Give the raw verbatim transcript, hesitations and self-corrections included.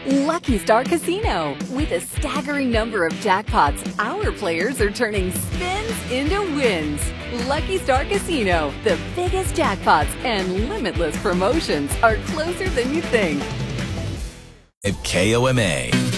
Lucky Star Casino. With a staggering number of jackpots, our players are turning spins into wins. Lucky Star Casino, the biggest jackpots and limitless promotions are closer than you think. At K O M A.